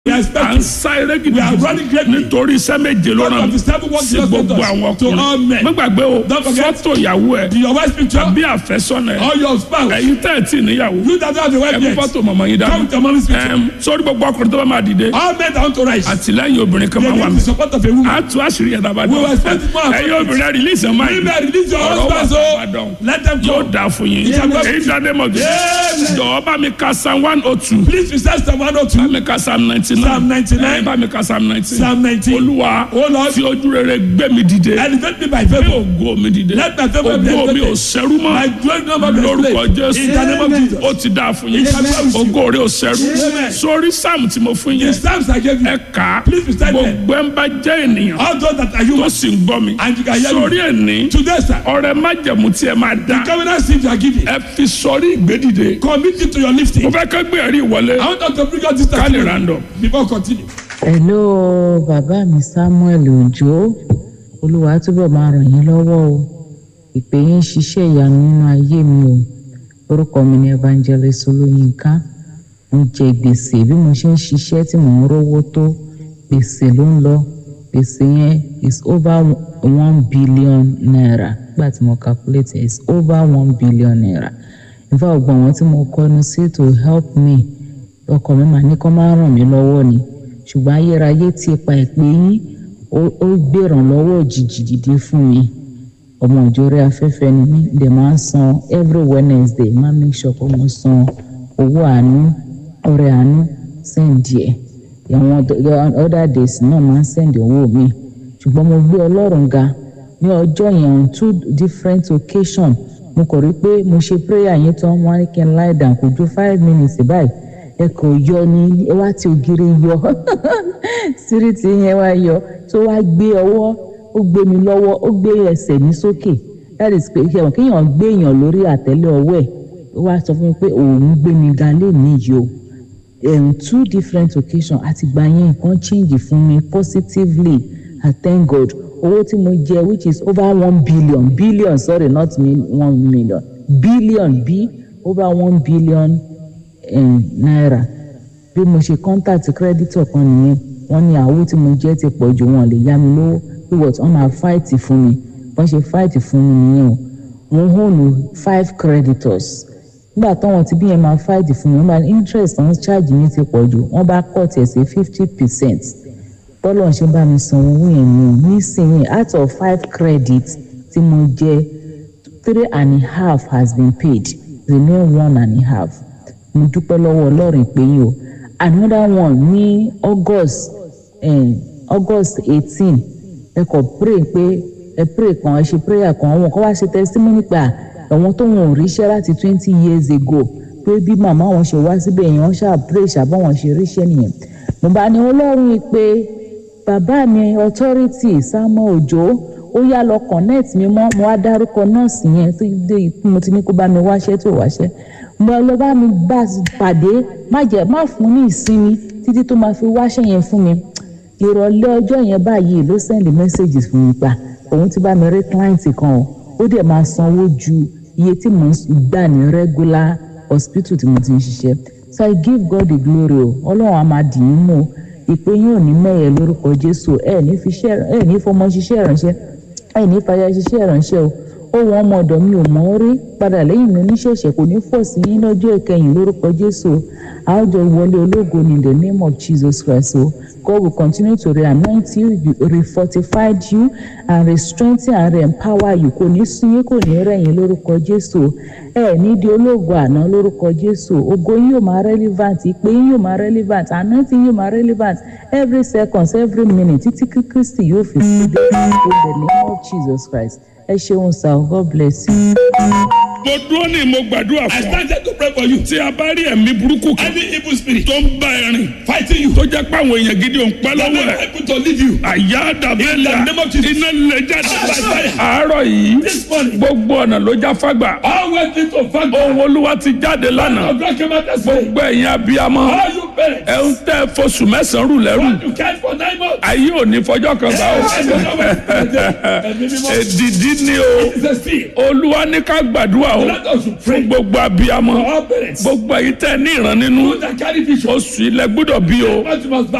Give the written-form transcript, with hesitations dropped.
We are expecting. We are running greatly. Nítorí iṣẹ́ méje ló rán sí gbogbo àwọn ọkùnrin. Má gbàgbé o, fọ́tò ìyàwó ẹ̀. Your wife's picture. Àbí àfẹ́sọ́nà ẹ̀. Or your spouse. Ẹ̀yin tẹ́ ẹ̀ tí níyàwó. You that have the wife Ẹ yet. fọ́tò mọ̀mọ́ yín Come dání. with your mommy's picture. Sórí gbogbo ọkùnrin tó bá máa dìde. All men that want to rise. Àtìlẹ́yìn obìnrin kan They máa wà need mí. the support of a woman. A tú àṣírí ẹ̀ dábàá We will dán. expect it more. Ẹ̀yin obìnrin ẹ̀ release ẹ̀ máa yìí. Women, release your Ọ̀rọ̀ wà husbands. dábàá dán. Let them Yóò go. dáa fún yín. Yes. Èyí dáadé mọ̀ jù. Yes. Jọ̀ọ́ bá mi ka Psalm 102. Please recite Psalm 102. Bá mi ka Psalm 99. Psalm 99. Bá mi ka Psalm 19. Psalm 19. Olúwa Oh Lord. fi ojú rere gbé mi dìde. Elevate me by Gbé favor. ògo mi dìde. Let my favor be Ògo mi ò elevated. ṣẹ́rú mọ́. My glory number be Lórúkọ displayed. Jésù. In the name of Jesus. Ó ti dáa fún yín. Amen. Ògo rẹ̀ ò ṣẹ́rú. Amen. Sórí Psalm tí mo fún The yín. Psalms I gave you. Ẹ kà á. Please recite them. Gbogbo ẹ̀ ń bá jẹ́ ènìyàn All those that are tó human. sì ń gbọ́ mi. And you can hear Sórí me. ẹ̀ní. Today, sir. Ọrẹ májẹ̀mú tí ẹ máa dá. Covenant seed you are giving. Ẹ fi sọrí ìgbédìde. Commit it to your lifting. Mo fẹ́ kẹ́ gbé ẹ̀rí ìwọlé. I want us to bring out this Ká lè testimony random. before we continue. Hello, bàbá mi Samuel Òjó. Olúwa túbọ̀ máa ràn yín lọ́wọ́ o. Ìpè yín ń ṣiṣẹ́ ìyanu nínú ayé mi o. Orúkọ mi ni Evangelist Olóyinká. Mo jẹ gbèsè bí mo ṣe ń ṣiṣẹ́ tí mò ń rówó tó. Gbèsè ló ń lọ. Gbèsè yẹn is over 1 billion naira. Nígbà tí mo calculate it, it's over 1 billion naira. In fact, ọgbọ̀n wọn tí mo kọ́nu sí to help me. Ọkọ mi máa ní kó máa ràn mí lọ́wọ́ ni. Ṣùgbọ́n ayérayé ti pa ìpè yín. Ó gbèrànlọ́wọ́ òjijì dìde fún mi. Ọmọ ìjọ orí afẹ́fẹ́ ni mí. Dẹ̀ máa ń san every Wednesday. Máa make sure pé mo san owó àánú, ọrẹ àánú, send ẹ̀. Àwọn other days náà máa ń send owó mi. Ṣùgbọ́n mo gbé Ọlọ́run ga ní ọjọ́ yẹn on 2 different occasions. Mo kọ̀ rí pé mo ṣe prayer yẹn tán wọ́n á ní kí n lie down kò ju 5 minutes báyìí. Ẹ kò yọ ní ẹ wá tí ògiri yọ síríìtì yẹn wá yọ tó wá gbé ọwọ́ ó gbé mi lọ́wọ́ ó gbé ẹsẹ̀ mi sókè that is pé kéèyàn gbé èèyàn lórí àtẹ́lẹ̀ ọwọ́ ẹ̀ ó wá sọ fún mi pé òun gbé mi ga lénìí yìí o 2 different occasions àtìgbà yẹn nǹkan change fún mi positively I thank God owó tí mo jẹ which is over 1 billion sorry not 1 million billion over 1 billion naira bí mo ṣe contact creditor kan nìyẹn wọ́n ní àwọ̀ tí mo jẹ́ ti pọ̀ jù wọ́n lè yá mi lówó pé wọ́n máa fight fún mi wọ́n ṣe fight fún mi nìyẹn o wọ́n hold 5 creditors nígbà táwọn tí bí yẹn máa fight fún mi wọ́n bá interest wọ́n charge mi ti pọ̀ jù wọ́n bá cut ẹ̀ sí 50% bọ́lọ̀ ṣe bá mi san owó yẹn nísìnyí out of 5 credits tí mo jẹ 3.5 has been paid remain 1.5 mo dúpẹ́ lọ́wọ́ Ọlọ́run pé yín o another one ní August 18 ẹ kò pray pé ẹ pray kan ẹ ṣe prayer kan àwọn kan wá ṣe testimony pé àwọn tó wọn ò ríṣẹ́ láti 20 years ago pé bí màmá wọn ṣe wá síbẹ̀ yẹn wọ́n ṣáà pray ṣàbọ̀ wọn ṣe ríṣẹ́ nìyẹn mo bá ní Ọlọ́run pé bàbá mi authority Samuel Òjó ó yá lọ connect mi mọ́ mo wá dárúkọ nọ́ọ̀sì yẹn tí mo ti ní kó bá mi wáṣẹ́ tó wáṣẹ́ mo lọ bá mi bá pàdé má fún ní ìsinmi títí tó máa fi wáṣẹ́ yẹn fún mi ìrọ̀lẹ́ ọjọ́ yẹn báyìí ló send messages fún mi pa òun ti bá mi rí client kan ó dẹ̀ máa sanwó ju iye tí mo gbà ní regular hospital tí mo ti ń ṣiṣẹ́ so I give God the glory o Ọlọ́run á máa dì í mú ìpè yín ò ní mẹ́yẹ lórúkọ Jésù ẹ̀ ní fọmọ ṣiṣẹ́ ìránṣẹ́ ẹ̀ ní fàyà ṣiṣẹ́ ìránṣẹ́ o ohun ọmọ ọ̀dọ̀ mi ò mọ̀ rí padà lẹ́yìn mi oníṣẹ̀ṣẹ̀ kò ní fọ̀ sí yín lọ́jọ́ ìkẹyìn lórúkọ Jésù àwùjọ wọlé ológo ní the name of Jesus Christ o God will continue to re-anoint you re-fortify you and re-strengthen and re-empower you kò ní sún yín kò ní rẹ̀yìn lórúkọ Jésù ẹ ní di ológo àná lórúkọ Jésù ògo yín yóò máa relevant ìpè yín yóò máa relevant anointing yóò máa relevant every second every minute títí kí Kristi yóò fi sí dé in the name of Jesus Christ. Ẹ ṣeun sir, God bless you. Mo dúró ní mo gbàdúrà fún ọ. I started to pray for you. Tí a bá rí ẹ̀mí burúkú kan. Any evil spirit tó ń bá ẹ rìn. fighting you. Tó jẹ́ pé àwọn èèyàn gidi ò ń pẹ́ lọ́wọ́ ẹ̀. Able to leave you. Àyà dàbẹ́là. In the name of Jesus. Iná lè jáde. Àárọ̀ yìí. This morning. Gbogbo ọ̀nà ló já fágbà. All went into fact. Ohun Olúwa ti jáde lánàá. Gbogbo ẹ̀yin abiyamọ. All you parents. Ẹ ń tẹ́ fosùn mẹ́sàn-án rù lẹ́rù. What you cared for 9 months. Ayé ò ní fọjọ́ kan gbà ó. Èdìdí ni o. It's a spirit. Olúwa ní ká gbàdúrà gbàdúrà o Let us fún pray gbogbo abiyamọ for our parents. gbogbo èyí tẹ́ ní ìran nínú Those that carry vision. oṣù ilẹ̀ gbọ́dọ̀ bí o. What you must